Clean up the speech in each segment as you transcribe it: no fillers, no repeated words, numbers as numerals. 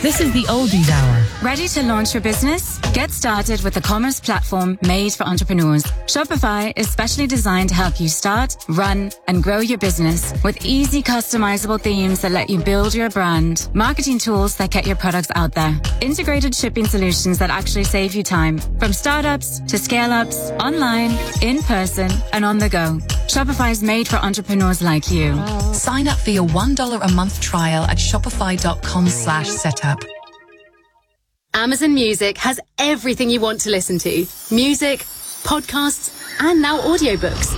This is the Oldies Hour. Ready to launch your business? Get started with a commerce platform made for entrepreneurs. Shopify is specially designed to help you start, run, and grow your business with easy customizable themes that let you build your brand, marketing tools that get your products out there, integrated shipping solutions that actually save you time, from startups to scale-ups, online, in person, and on the go. Shopify is made for entrepreneurs like you. Sign up for your $1 a month trial at shopify.com/setup. Amazon Music has everything you want to listen to. Music, podcasts, and now audiobooks.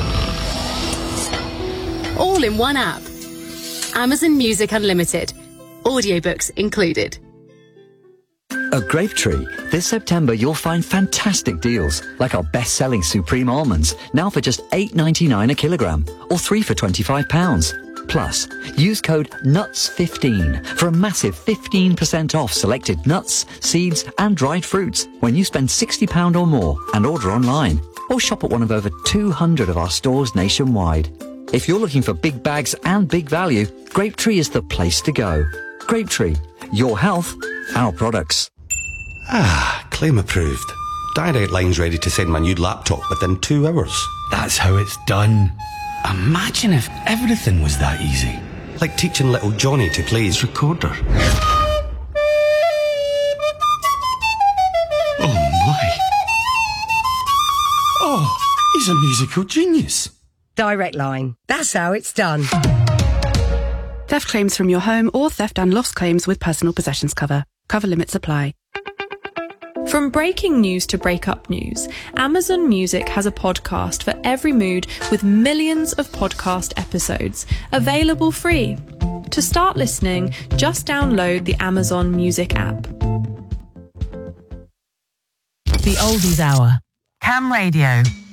All in one app. Amazon Music Unlimited. Audiobooks included. At Grapetree, this September you'll find fantastic deals, like our best-selling Supreme Almonds, now for just $8.99 a kilogram, or 3 for £25. Plus, use code NUTS15 for a massive 15% off selected nuts, seeds and dried fruits when you spend £60 or more and order online, or shop at one of over 200 of our stores nationwide. If you're looking for big bags and big value, Grapetree is the place to go. Grapetree, your health, our products. Claim approved. Direct Line's ready to send my new laptop within 2 hours. That's how it's done. Imagine if everything was that easy. Like teaching little Johnny to play his recorder. Oh my. Oh, he's a musical genius. Direct Line. That's how it's done. Theft claims from your home or theft and loss claims with personal possessions cover. Cover limits apply. From breaking news to breakup news, Amazon Music has a podcast for every mood with millions of podcast episodes, available free. To start listening, just download the Amazon Music app. The Oldies Hour. Cam Radio.